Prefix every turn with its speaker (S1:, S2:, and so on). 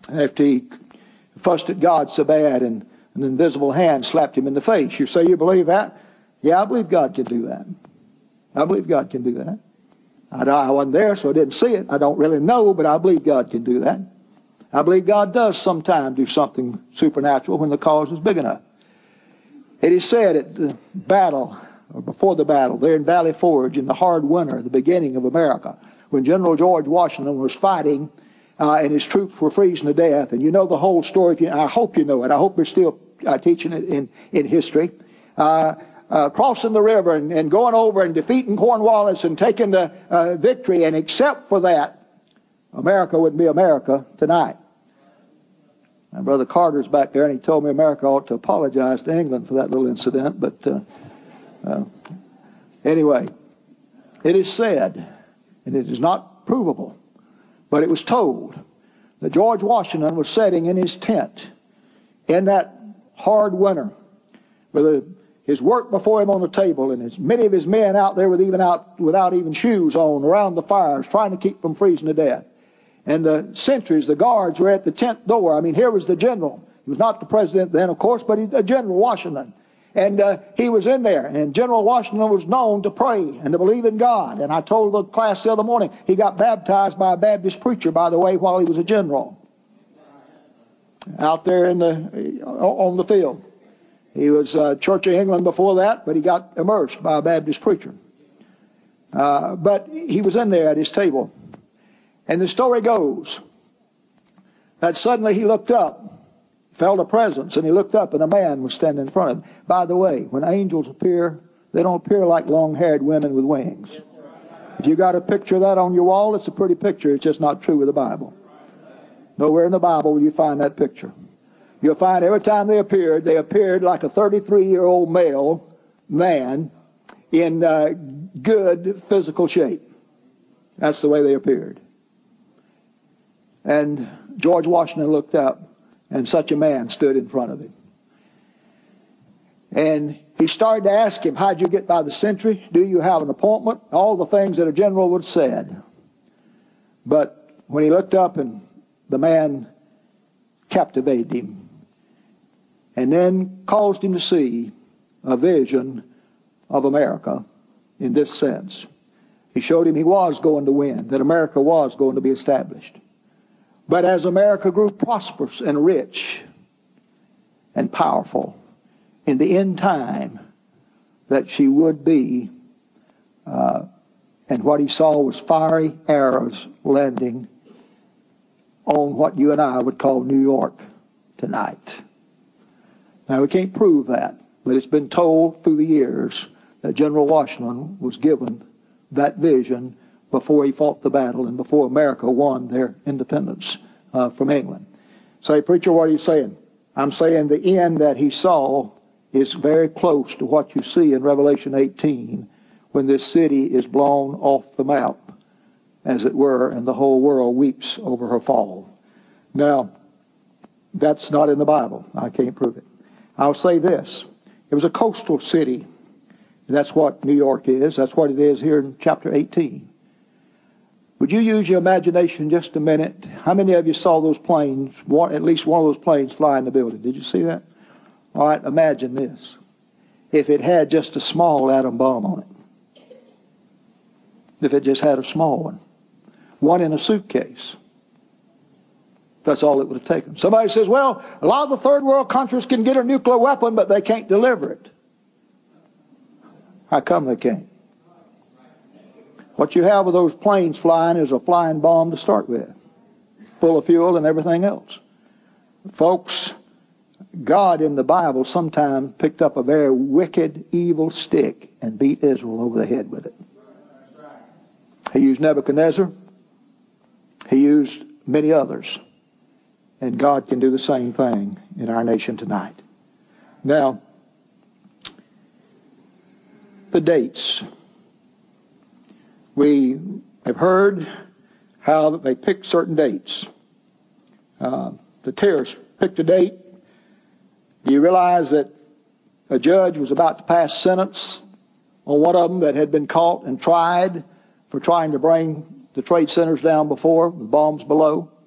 S1: after he fussed at God so bad and an invisible hand slapped him in the face. You say you believe that? Yeah, I believe God can do that. I believe God can do that. I wasn't there, so I didn't see it. I don't really know, but I believe God can do that. I believe God does sometimes do something supernatural when the cause is big enough. It is said at the battle, or before the battle, there in Valley Forge in the hard winter, the beginning of America, when General George Washington was fighting and his troops were freezing to death. And you know the whole story. I hope you know it. I hope they're still teaching it in history. Crossing the river and going over and defeating Cornwallis and taking the victory. And except for that, America wouldn't be America tonight. My brother Carter's back there, and he told me America ought to apologize to England for that little incident. But anyway, it is said, and it is not provable, but it was told that George Washington was sitting in his tent in that hard winter with his work before him on the table, and as many of his men out there without even shoes on around the fires, trying to keep from freezing to death. And the sentries, the guards, were at the tent door. I mean, here was the general. He was not the president then, of course, but General Washington. And he was in there. And General Washington was known to pray and to believe in God. And I told the class the other morning, he got baptized by a Baptist preacher, by the way, while he was a general. Out there on the field. He was Church of England before that, but he got immersed by a Baptist preacher. But he was in there at his table. And the story goes that suddenly he looked up, felt a presence, and he looked up, and a man was standing in front of him. By the way, when angels appear, they don't appear like long-haired women with wings. If you got a picture of that on your wall, it's a pretty picture. It's just not true with the Bible. Nowhere in the Bible will you find that picture. You'll find every time they appeared like a 33-year-old male man in good physical shape. That's the way they appeared. And George Washington looked up, and such a man stood in front of him. And he started to ask him, how'd you get by the sentry? Do you have an appointment? All the things that a general would have said. But when he looked up, and the man captivated him, and then caused him to see a vision of America in this sense. He showed him he was going to win, that America was going to be established. But as America grew prosperous and rich and powerful, in the end time, that she would be, and what he saw was fiery arrows landing on what you and I would call New York tonight. Now, we can't prove that, but it's been told through the years that General Washington was given that vision before he fought the battle and before America won their independence from England. Say, preacher, what are you saying? I'm saying the end that he saw is very close to what you see in Revelation 18 when this city is blown off the map, as it were, and the whole world weeps over her fall. Now, that's not in the Bible. I can't prove it. I'll say this. It was a coastal city. That's what New York is. That's what it is here in chapter 18. Would you use your imagination just a minute? How many of you saw those planes, at least one of those planes fly in the building? Did you see that? All right, imagine this. If it had just a small atom bomb on it. If it just had a small one. One in a suitcase. That's all it would have taken. Somebody says, well, a lot of the third world countries can get a nuclear weapon, but they can't deliver it. How come they can't? What you have with those planes flying is a flying bomb to start with, full of fuel and everything else. Folks, God in the Bible sometimes picked up a very wicked, evil stick and beat Israel over the head with it. He used Nebuchadnezzar. He used many others. And God can do the same thing in our nation tonight. Now, the dates. We have heard how they picked certain dates. The terrorists picked a date. Do you realize that a judge was about to pass sentence on one of them that had been caught and tried for trying to bring the trade centers down before, with bombs below?